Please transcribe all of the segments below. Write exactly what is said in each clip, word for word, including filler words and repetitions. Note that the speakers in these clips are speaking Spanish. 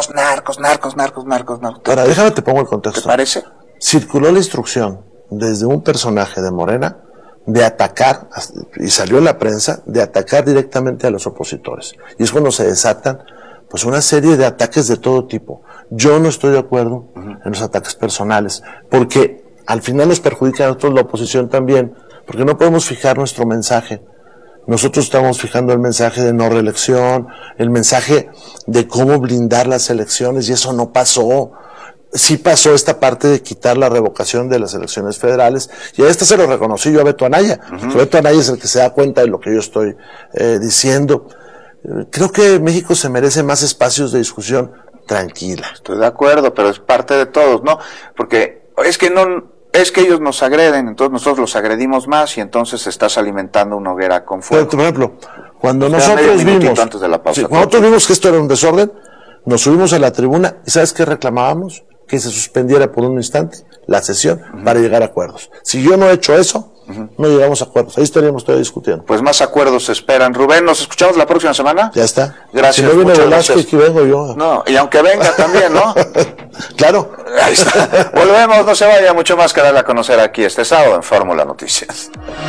narcos, narcos, narcos, narcos, narcos, narcos. Ahora, déjame te pongo el contexto. ¿Te parece? Circuló la instrucción desde un personaje de Morena de atacar, y salió en la prensa, de atacar directamente a los opositores. Y es cuando se desatan pues una serie de ataques de todo tipo. Yo no estoy de acuerdo uh-huh. en los ataques personales, porque al final nos perjudica a nosotros la oposición también, porque no podemos fijar nuestro mensaje. Nosotros estamos fijando el mensaje de no reelección, el mensaje de cómo blindar las elecciones, y eso no pasó. Sí pasó esta parte de quitar la revocación de las elecciones federales, y a esta se lo reconocí yo a Beto Anaya. Uh-huh. Beto Anaya es el que se da cuenta de lo que yo estoy eh, diciendo. Creo que México se merece más espacios de discusión tranquila. Estoy de acuerdo, pero es parte de todos, ¿no? Porque es que no, es que ellos nos agreden, entonces nosotros los agredimos más y entonces estás alimentando una hoguera con fuego. Pero, por ejemplo, cuando nosotros vimos, antes de la pausa, sí, cuando nosotros vimos que esto era un desorden, nos subimos a la tribuna y ¿sabes qué reclamábamos? Que se suspendiera por un instante la sesión uh-huh. para llegar a acuerdos. Si yo no he hecho eso, uh-huh. no llegamos a acuerdos. Ahí estaríamos todavía discutiendo. Pues más acuerdos se esperan. Rubén, ¿nos escuchamos la próxima semana? Ya está. Gracias. Si no viene Velasco, aquí vengo yo. No, y aunque venga también, ¿no? Claro. Ahí está. Volvemos, no se vaya, mucho más que darle a conocer aquí este sábado en Fórmula Noticias.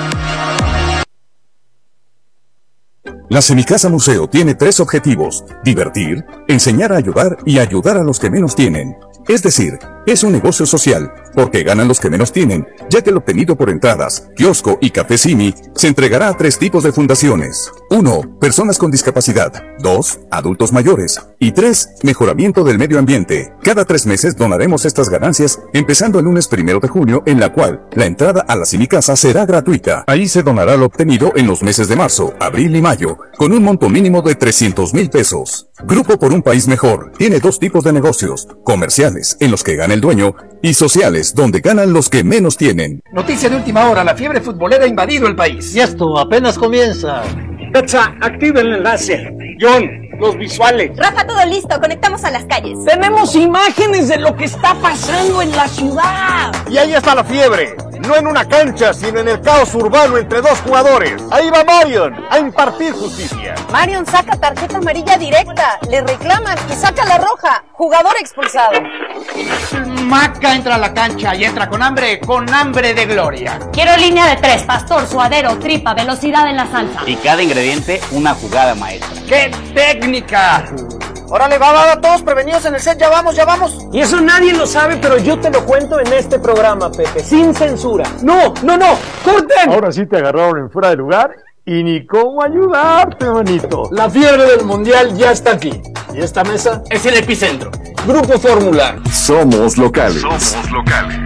La Semicasa Museo tiene tres objetivos: divertir, enseñar a ayudar y ayudar a los que menos tienen. Es decir, es un negocio social, porque ganan los que menos tienen, ya que lo obtenido por entradas, kiosco y café Simi se entregará a tres tipos de fundaciones. uno. Personas con discapacidad. dos. Adultos mayores. Y tres. Mejoramiento del medio ambiente. Cada tres meses donaremos estas ganancias, empezando el lunes primero de junio, en la cual la entrada a la Semicasa será gratuita. Ahí se donará lo obtenido en los meses de marzo, abril y mayo, con un monto mínimo de trescientos mil pesos. Grupo por un País Mejor tiene dos tipos de negocios: comerciales, en los que gana el dueño, y sociales, donde ganan los que menos tienen. Noticia de última hora: la fiebre futbolera ha invadido el país. Y esto apenas comienza. Petsa, activa el enlace. John, los visuales. Rafa, todo listo, conectamos a las calles. Tenemos imágenes de lo que está pasando en la ciudad. Y ahí está la fiebre, no en una cancha, sino en el caos urbano entre dos jugadores. Ahí va Marion a impartir justicia. Marion saca tarjeta amarilla directa, le reclaman y saca la roja. Jugador expulsado. Maca entra a la cancha y entra con hambre, con hambre de gloria. Quiero línea de tres: pastor, suadero, tripa, velocidad en la salsa. Y cada ingrediente una jugada maestra. ¡Qué técnica! Órale, va, va, va, todos prevenidos en el set, ya vamos, ya vamos. Y eso nadie lo sabe, pero yo te lo cuento en este programa, Pepe, sin censura. No, no, no, corten. Ahora sí te agarraron en fuera de lugar y ni cómo ayudarte, manito. La fiebre del mundial ya está aquí. Y esta mesa es el epicentro. Grupo Fórmula. Somos locales. Somos locales.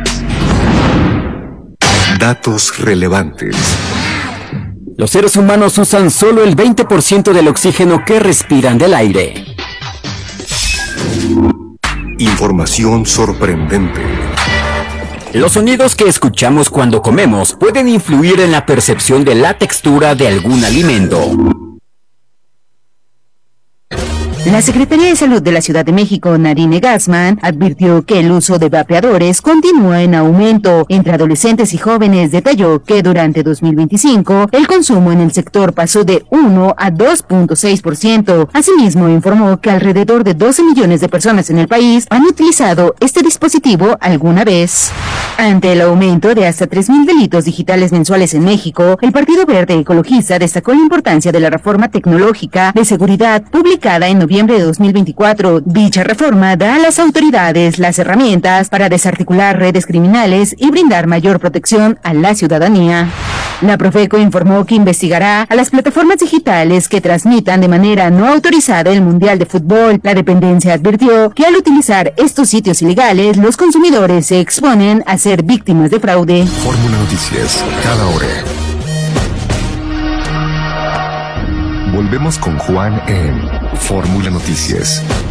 Datos relevantes. Los seres humanos usan solo el veinte por ciento del oxígeno que respiran del aire. Información sorprendente. Los sonidos que escuchamos cuando comemos pueden influir en la percepción de la textura de algún alimento. La Secretaría de Salud de la Ciudad de México, Narine Gassman, advirtió que el uso de vapeadores continúa en aumento entre adolescentes y jóvenes. Detalló que durante dos mil veinticinco el consumo en el sector pasó de uno a dos punto seis por ciento. Asimismo, informó que alrededor de doce millones de personas en el país han utilizado este dispositivo alguna vez. Ante el aumento de hasta tres mil delitos digitales mensuales en México, el Partido Verde Ecologista destacó la importancia de la reforma tecnológica de seguridad publicada en noviembre de dos mil veinticuatro. Dicha reforma da a las autoridades las herramientas para desarticular redes criminales y brindar mayor protección a la ciudadanía. La Profeco informó que investigará a las plataformas digitales que transmitan de manera no autorizada el Mundial de Fútbol. La dependencia advirtió que al utilizar estos sitios ilegales, los consumidores se exponen a ser víctimas de fraude. Fórmula Noticias, cada hora. Volvemos con Juan en Fórmula Noticias.